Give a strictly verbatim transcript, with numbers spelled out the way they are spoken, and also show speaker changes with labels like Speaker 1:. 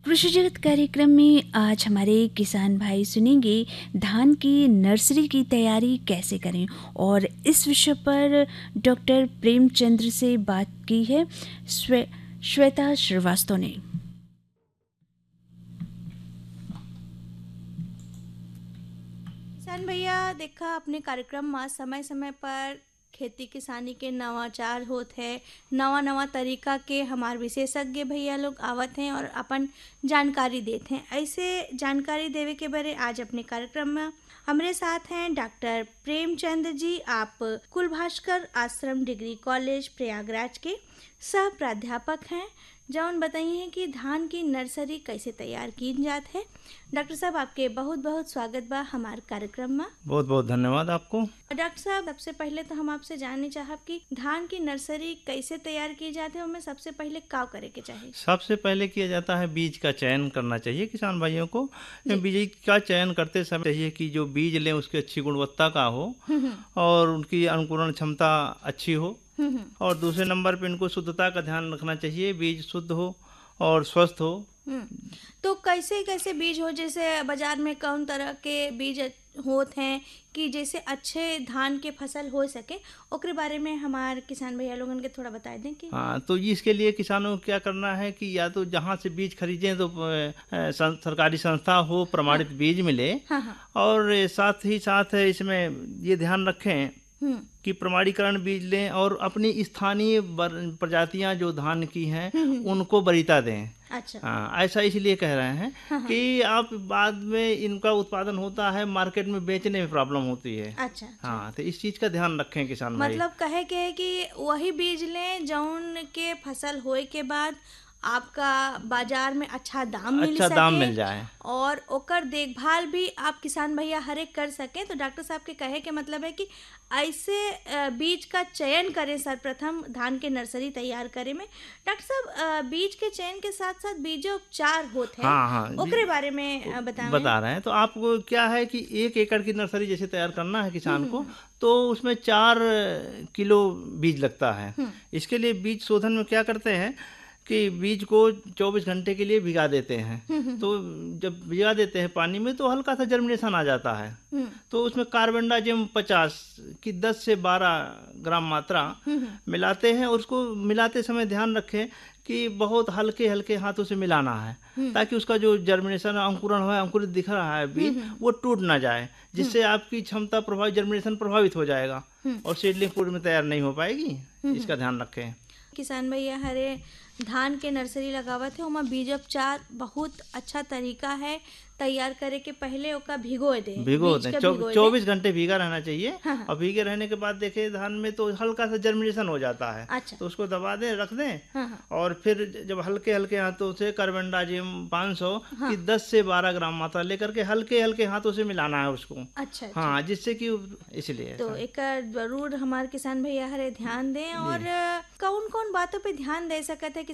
Speaker 1: कृषि जगत कार्यक्रम में आज हमारे किसान भाई सुनेंगे धान की नर्सरी की तैयारी कैसे करें, और इस विषय पर डॉक्टर प्रेमचंद्र से बात की है श्वे, श्वेता श्रीवास्तव ने।
Speaker 2: किसान भैया देखा अपने कार्यक्रम में समय समय पर खेती किसानी के नवाचार होत है, नवा नवा तरीका के हमार विशेषज्ञ भैया लोग आवत हैं और अपन जानकारी देते हैं। ऐसे जानकारी देवे के बारे आज अपने कार्यक्रम में हमारे साथ हैं डॉक्टर प्रेमचंद्र जी। आप कुलभास्कर आश्रम डिग्री कॉलेज प्रयागराज के सह प्राध्यापक हैं, जौन बताइए हैं कि धान की नर्सरी कैसे तैयार की जात है। डॉक्टर साहब आपके बहुत बहुत स्वागत बा हमारे कार्यक्रम में।
Speaker 3: बहुत बहुत धन्यवाद आपको।
Speaker 2: डॉक्टर साहब सबसे पहले तो हम आपसे जानना चाहब कि धान की नर्सरी कैसे तैयार की जाती है, उनमें सबसे पहले क्या करे के चाहिए?
Speaker 3: सबसे पहले किया जाता है बीज का चयन करना चाहिए किसान भाइयों को। बीज का चयन करते समय चाहिए कि जो बीज लें उसकी अच्छी गुणवत्ता का हो और उनकी अंकुरण क्षमता अच्छी हो, और दूसरे नंबर पे इनको शुद्धता का ध्यान रखना चाहिए, बीज शुद्ध हो और स्वस्थ हो।
Speaker 2: तो कैसे कैसे बीज हो, जैसे बाजार में कौन तरह के बीज होते हैं कि जैसे अच्छे धान के फसल हो सके, ओकरे बारे में हमारे किसान भैया लोगन के थोड़ा बता दें कि।
Speaker 3: हाँ, तो इसके लिए किसानों को क्या करना है कि या तो जहाँ से बीज खरीदें तो सरकारी संस्था हो, प्रमाणित हाँ। बीज मिले। हाँ हाँ। और साथ ही साथ इसमें ये ध्यान रखें कि प्रमाणीकरण बीज लें और अपनी स्थानीय प्रजातियां जो धान की हैं उनको वरीयता दें।
Speaker 2: अच्छा।
Speaker 3: हाँ, ऐसा इसलिए कह रहे हैं हाँ। कि आप बाद में इनका उत्पादन होता है, मार्केट में बेचने में प्रॉब्लम होती है।
Speaker 2: अच्छा, अच्छा।
Speaker 3: हाँ, तो इस चीज का ध्यान रखें किसान भाई।
Speaker 2: मतलब कहे के है कि वही बीज लें जौन के फसल होए के बाद आपका बाजार में अच्छा दाम मिल
Speaker 3: अच्छा
Speaker 2: सके,
Speaker 3: दाम मिल जाए
Speaker 2: और ओकर देखभाल भी आप किसान भैया हर एक कर सकें। तो डॉक्टर साहब के कहे के मतलब है कि ऐसे बीज का चयन करें सर्वप्रथम धान के नर्सरी तैयार करे में। डॉक्टर साहब बीज के चयन के साथ साथ बीजोपचार होते हैं,
Speaker 3: हाँ हाँ,
Speaker 2: ओकरे बारे में बताएं।
Speaker 3: बता रहे हैं तो आपको क्या है कि एक एकड़ की नर्सरी जैसे तैयार करना है किसान को, तो उसमें चार किलो बीज लगता है। इसके लिए बीज शोधन में क्या करते हैं कि बीज को चौबीस घंटे के लिए भिगा देते हैं। तो जब भिगा देते हैं पानी में तो हल्का सा जर्मिनेशन आ जाता है। तो उसमें कार्बेंडाजिम पचास की दस से बारह ग्राम मात्रा मिलाते हैं, और उसको मिलाते समय ध्यान रखें कि बहुत हल्के हल्के हाथों से मिलाना है, ताकि उसका जो जर्मिनेशन अंकुरण है, अंकुरित दिख रहा है बीज, वो टूट ना जाए, जिससे आपकी क्षमता प्रभावित जर्मिनेशन प्रभावित हो जाएगा और सीडलिंग पूर्व में तैयार नहीं हो पाएगी। इसका ध्यान रखें।
Speaker 2: किसान भैया हरे धान के नर्सरी लगावत है, ओमा बीजोपचार बहुत अच्छा तरीका है तैयार करे के पहले ओका भिगो दे
Speaker 3: भिगो दे चौबीस घंटे भीगा रहना चाहिए। हाँ। और भीगे रहने के बाद देखे धान में तो हल्का सा जर्मिनेशन हो जाता है।
Speaker 2: अच्छा।
Speaker 3: तो उसको दबा दें, रख दें। हाँ। और फिर जब हल्के हल्के हाथों से कार्बेंडाजिम पाँच सौ हाँ। की दस से बारह ग्राम मात्रा लेकर के हल्के हल्के हाथों से मिलाना है उसको।
Speaker 2: अच्छा।
Speaker 3: हाँ, जिससे कि इसलिए
Speaker 2: तो एक जरूर हमारे किसान भैया हरे ध्यान दें। और कौन कौन बातों पे ध्यान दे सकते हैं